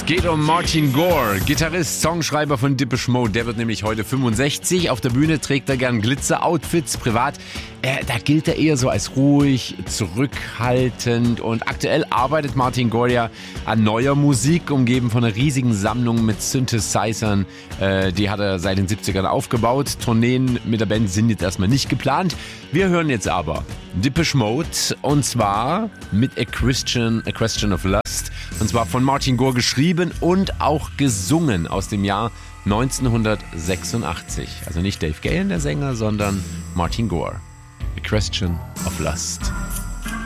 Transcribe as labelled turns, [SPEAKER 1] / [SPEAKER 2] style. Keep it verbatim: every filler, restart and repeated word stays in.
[SPEAKER 1] Es geht um Martin Gore, Gitarrist, Songschreiber von Depeche Mode. Der wird nämlich heute fünfundsechzig. Auf der Bühne trägt er gern Glitzer-Outfits. Privat, äh, da gilt er eher so als ruhig, zurückhaltend. Und aktuell arbeitet Martin Gore ja an neuer Musik, umgeben von einer riesigen Sammlung mit Synthesizern. Äh, die hat er seit den siebzigern aufgebaut. Tourneen mit der Band sind jetzt erstmal nicht geplant. Wir hören jetzt aber Depeche Mode, und zwar mit A Question, A Question of Lust. Und zwar von Martin Gore geschrieben und auch gesungen aus dem Jahr neunzehnhundertsechsundachtzig. Also nicht Dave Gahan, der Sänger, sondern Martin Gore. A Question of Lust.